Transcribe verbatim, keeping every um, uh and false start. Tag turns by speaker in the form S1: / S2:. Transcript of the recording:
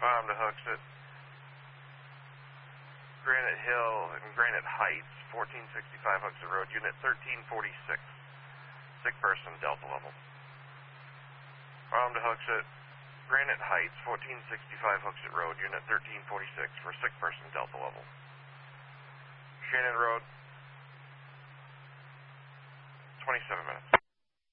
S1: Bottom to Hooksett, Granite Hill and Granite Heights, fourteen sixty-five Hooksett Road, Unit thirteen forty-six. Sick person, Delta level. Bottom to Hooksett, Granite Heights, fourteen sixty-five Hooksett Road, Unit thirteen forty-six, for sick person, Delta level. Shannon Road, twenty-seven minutes.